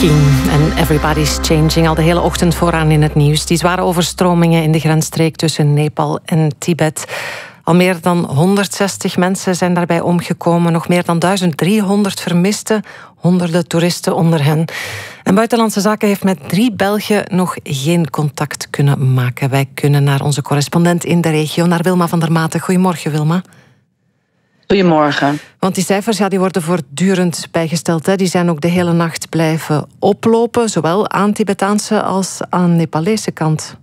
Keen en Everybody's Changing al de hele ochtend vooraan in het nieuws. Die zware overstromingen in de grensstreek tussen Nepal en Tibet. Al meer dan 160 mensen zijn daarbij omgekomen. Nog meer dan 1300 vermisten, honderden toeristen onder hen. En Buitenlandse Zaken heeft met 3 Belgen nog geen contact kunnen maken. Wij kunnen naar onze correspondent in de regio, naar Wilma van der Maten. Goedemorgen, Wilma. Goedemorgen. Want die cijfers die worden voortdurend bijgesteld. Hè. Die zijn ook de hele nacht blijven oplopen, zowel aan Tibetaanse als aan Nepalese kant.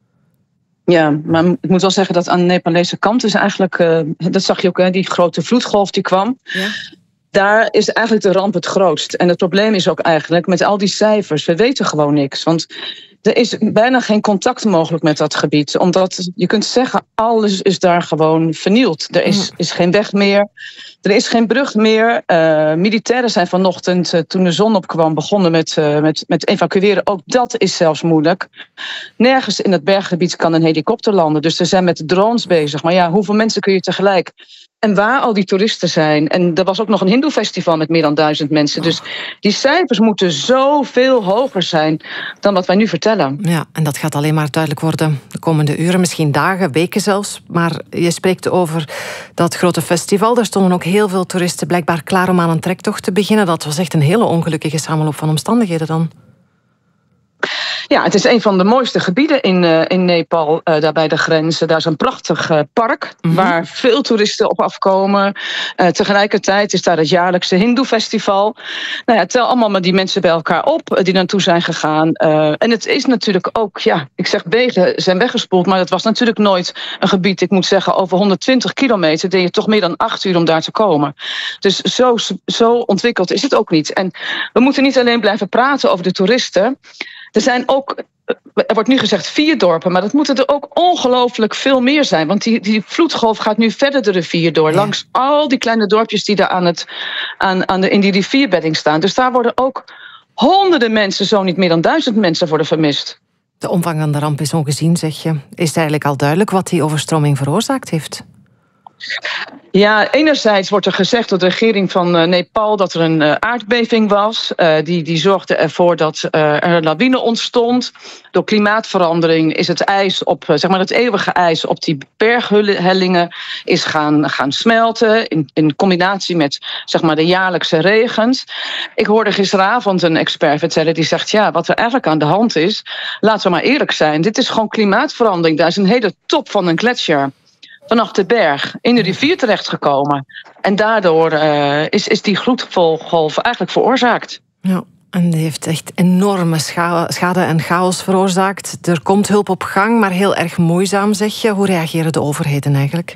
Ja, maar ik moet wel zeggen dat aan de Nepalese kant is eigenlijk, dat zag je ook, hè, die grote vloedgolf die kwam. Ja. Daar is eigenlijk de ramp het grootst. En het probleem is ook eigenlijk met al die cijfers, we weten gewoon niks. Want er is bijna geen contact mogelijk met dat gebied. Omdat je kunt zeggen, alles is daar gewoon vernield. Er is geen weg meer. Er is geen brug meer. Militairen zijn vanochtend, toen de zon opkwam, begonnen met evacueren. Ook dat is zelfs moeilijk. Nergens in het berggebied kan een helikopter landen. Dus ze zijn met drones bezig. Maar ja, hoeveel mensen kun je tegelijk? En waar al die toeristen zijn. En er was ook nog een hindoe-festival met meer dan 1000 mensen. Dus die cijfers moeten zoveel hoger zijn dan wat wij nu vertellen. Ja, en dat gaat alleen maar duidelijk worden de komende uren, misschien dagen, weken zelfs. Maar je spreekt over dat grote festival. Er stonden ook heel veel toeristen blijkbaar klaar om aan een trektocht te beginnen. Dat was echt een hele ongelukkige samenloop van omstandigheden dan. Ja, het is een van de mooiste gebieden in Nepal, daar bij de grenzen. Daar is een prachtig park waar veel toeristen op afkomen. Tegelijkertijd is daar het jaarlijkse Hindoe-festival. Nou ja, tel allemaal maar die mensen bij elkaar op die naartoe zijn gegaan. En het is natuurlijk ook, ja, ik zeg wegen zijn weggespoeld, maar het was natuurlijk nooit een gebied, ik moet zeggen, over 120 kilometer deed je toch meer dan 8 uur om daar te komen. Dus zo ontwikkeld is het ook niet. En we moeten niet alleen blijven praten over de toeristen. Er zijn ook, er wordt nu gezegd 4 dorpen, maar dat moeten er ook ongelooflijk veel meer zijn. Want die vloedgolf gaat nu verder de rivier door. Ja. Langs al die kleine dorpjes die daar in die rivierbedding staan. Dus daar worden ook honderden mensen, zo niet meer dan 1000 mensen worden vermist. De omvang van de ramp is ongezien, zeg je. Is het eigenlijk al duidelijk wat die overstroming veroorzaakt heeft? Ja, enerzijds wordt er gezegd door de regering van Nepal dat er een aardbeving was. Die zorgde ervoor dat er een lawine ontstond. Door klimaatverandering is het ijs op, zeg maar het eeuwige ijs op die berghellingen is gaan smelten. In combinatie met, zeg maar, de jaarlijkse regens. Ik hoorde gisteravond een expert vertellen die zegt, ja, wat er eigenlijk aan de hand is, laten we maar eerlijk zijn. Dit is gewoon klimaatverandering. Daar is een hele top van een gletsjer vanaf de berg in de rivier terechtgekomen. En daardoor is die vloedgolf eigenlijk veroorzaakt. Ja, en die heeft echt enorme schade en chaos veroorzaakt. Er komt hulp op gang, maar heel erg moeizaam, zeg je. Hoe reageren de overheden eigenlijk?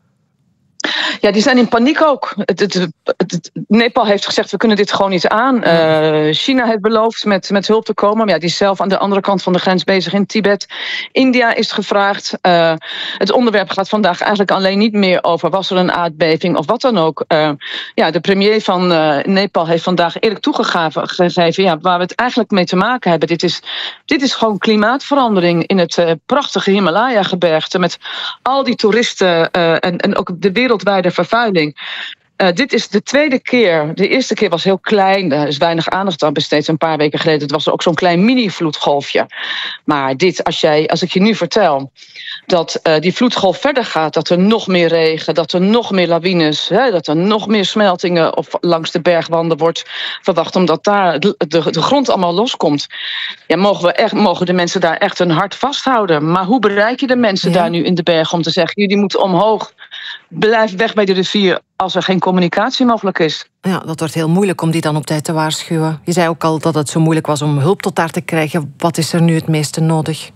Ja, die zijn in paniek ook. Nepal heeft gezegd, we kunnen dit gewoon niet aan. China heeft beloofd met hulp te komen. Maar ja, die is zelf aan de andere kant van de grens bezig in Tibet. India is gevraagd. Het onderwerp gaat vandaag eigenlijk alleen niet meer over, was er een aardbeving of wat dan ook. De premier van Nepal heeft vandaag eerlijk toegegeven, ja, waar we het eigenlijk mee te maken hebben. Dit is gewoon klimaatverandering in het prachtige Himalaya-gebergte met al die toeristen en ook de wereldwijde vervuiling. Dit is de tweede keer. De eerste keer was heel klein. Er is weinig aandacht aan besteed. Een paar weken geleden was er ook zo'n klein mini-vloedgolfje. Maar dit, als ik je nu vertel dat die vloedgolf verder gaat, dat er nog meer regen, dat er nog meer lawines, dat er nog meer smeltingen of langs de bergwanden wordt verwacht, omdat daar de grond allemaal loskomt. Ja, mogen de mensen daar echt hun hart vasthouden. Maar hoe bereik je de mensen daar nu in de berg om te zeggen, jullie moeten omhoog, blijf weg bij de rivier als er geen communicatie mogelijk is. Ja, dat wordt heel moeilijk om die dan op tijd te waarschuwen. Je zei ook al dat het zo moeilijk was om hulp tot daar te krijgen. Wat is er nu het meeste nodig?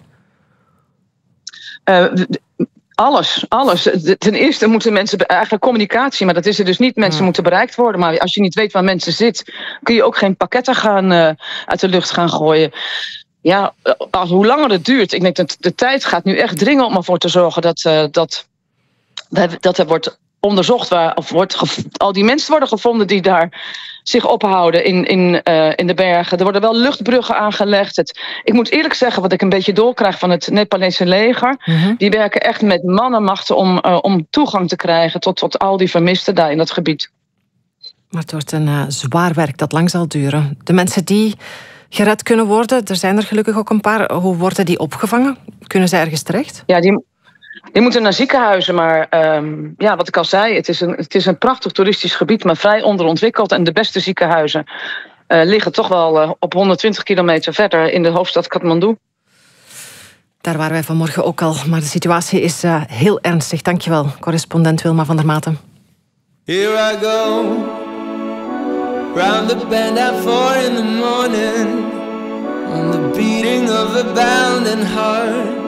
Alles. Ten eerste moeten mensen eigenlijk communicatie, maar dat is er dus niet. Mensen moeten bereikt worden. Maar als je niet weet waar mensen zitten, kun je ook geen pakketten uit de lucht gaan gooien. Ja, hoe langer het duurt. Ik denk dat de tijd gaat nu echt dringen om ervoor te zorgen dat er wordt onderzocht al die mensen worden gevonden die daar zich ophouden in de bergen. Er worden wel luchtbruggen aangelegd. Ik moet eerlijk zeggen, wat ik een beetje doorkrijg van het Nepalese leger, die werken echt met man en macht om toegang te krijgen tot al die vermisten daar in dat gebied. Maar het wordt een zwaar werk dat lang zal duren. De mensen die gered kunnen worden, er zijn er gelukkig ook een paar. Hoe worden die opgevangen? Kunnen zij ergens terecht? Ja, die moeten naar ziekenhuizen, maar wat ik al zei, het is een prachtig toeristisch gebied, maar vrij onderontwikkeld. En de beste ziekenhuizen liggen toch wel op 120 kilometer verder in de hoofdstad Kathmandu. Daar waren wij vanmorgen ook al, maar de situatie is heel ernstig. Dankjewel, correspondent Wilma van der Maten. Here I go, round the bend at 4 in the morning, on the beating of a bounding heart.